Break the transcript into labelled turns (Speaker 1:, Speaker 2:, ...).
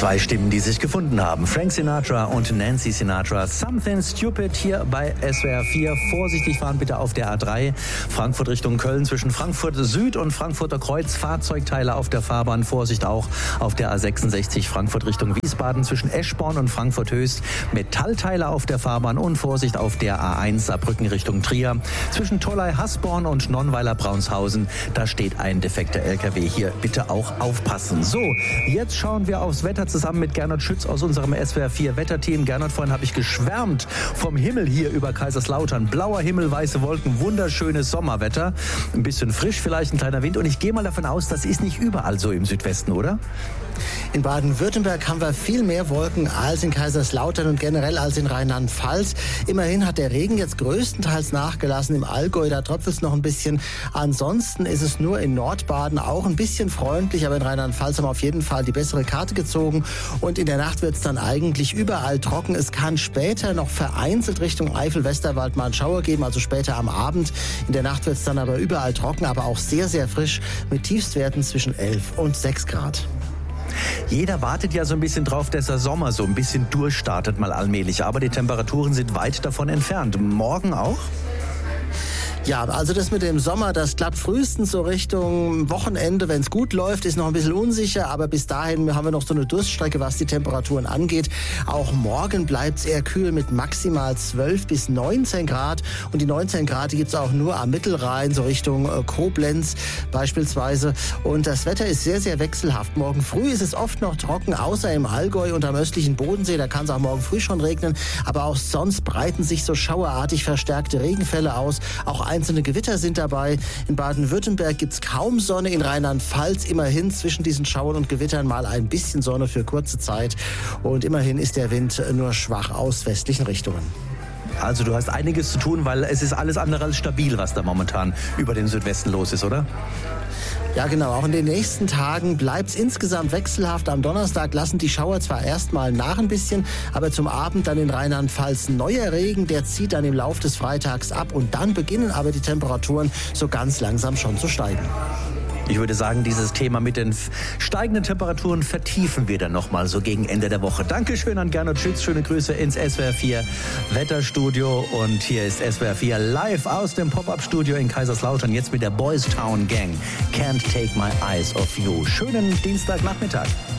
Speaker 1: Zwei Stimmen, die sich gefunden haben. Frank Sinatra und Nancy Sinatra. Something Stupid hier bei SWR 4. Vorsichtig fahren bitte auf der A3. Frankfurt Richtung Köln zwischen Frankfurt Süd und Frankfurter Kreuz. Fahrzeugteile auf der Fahrbahn. Vorsicht auch auf der A66 Frankfurt Richtung Wiesbaden zwischen Eschborn und Frankfurt Höchst. Metallteile auf der Fahrbahn und Vorsicht auf der A1 Saarbrücken Richtung Trier. Zwischen Tolley-Hasborn und Nonnweiler-Braunshausen. Da steht ein defekter LKW. Hier bitte auch aufpassen. So, jetzt schauen wir aufs Wetter zusammen mit Gernot Schütz aus unserem SWR 4 Wetterteam. Gernot, vorhin habe ich geschwärmt vom Himmel hier über Kaiserslautern. Blauer Himmel, weiße Wolken, wunderschönes Sommerwetter. Ein bisschen frisch, vielleicht ein kleiner Wind. Und ich gehe mal davon aus, das ist nicht überall so im Südwesten, oder?
Speaker 2: In Baden-Württemberg haben wir viel mehr Wolken als in Kaiserslautern und generell als in Rheinland-Pfalz. Immerhin hat der Regen jetzt größtenteils nachgelassen. Im Allgäu, da tröpfelt es noch ein bisschen. Ansonsten ist es nur in Nordbaden auch ein bisschen freundlich, aber in Rheinland-Pfalz haben wir auf jeden Fall die bessere Karte gezogen. Und in der Nacht wird es dann eigentlich überall trocken. Es kann später noch vereinzelt Richtung Eifel-Westerwald mal einen Schauer geben, also später am Abend. In der Nacht wird es dann aber überall trocken, aber auch sehr, sehr frisch mit Tiefstwerten zwischen 11 und 6 Grad.
Speaker 1: Jeder wartet ja so ein bisschen drauf, dass der Sommer so ein bisschen durchstartet mal allmählich. Aber die Temperaturen sind weit davon entfernt. Morgen auch?
Speaker 2: Ja, also das mit dem Sommer, das klappt frühestens so Richtung Wochenende. Wenn es gut läuft, ist noch ein bisschen unsicher, aber bis dahin haben wir noch so eine Durststrecke, was die Temperaturen angeht. Auch morgen bleibt es eher kühl mit maximal 12 bis 19 Grad. Und die 19 Grad, die gibt es auch nur am Mittelrhein, so Richtung Koblenz beispielsweise. Und das Wetter ist sehr, sehr wechselhaft. Morgen früh ist es oft noch trocken, außer im Allgäu und am östlichen Bodensee. Da kann es auch morgen früh schon regnen. Aber auch sonst breiten sich so schauerartig verstärkte Regenfälle aus. Auch einzelne Gewitter sind dabei. In Baden-Württemberg gibt es kaum Sonne, in Rheinland-Pfalz immerhin zwischen diesen Schauern und Gewittern mal ein bisschen Sonne für kurze Zeit. Und immerhin ist der Wind nur schwach aus westlichen Richtungen.
Speaker 1: Also du hast einiges zu tun, weil es ist alles andere als stabil, was da momentan über den Südwesten los ist, oder?
Speaker 2: Ja, genau. Auch in den nächsten Tagen bleibt es insgesamt wechselhaft. Am Donnerstag lassen die Schauer zwar erstmal nach ein bisschen, aber zum Abend dann in Rheinland-Pfalz neuer Regen. Der zieht dann im Laufe des Freitags ab und dann beginnen aber die Temperaturen so ganz langsam schon zu steigen.
Speaker 1: Ich würde sagen, dieses Thema mit den steigenden Temperaturen vertiefen wir dann nochmal so gegen Ende der Woche. Dankeschön an Gernot Schütz, schöne Grüße ins SWR 4 Wetterstudio. Und hier ist SWR 4 live aus dem Pop-Up-Studio in Kaiserslautern, jetzt mit der Boys Town Gang. Can't Take My Eyes Off You. Schönen Dienstagnachmittag.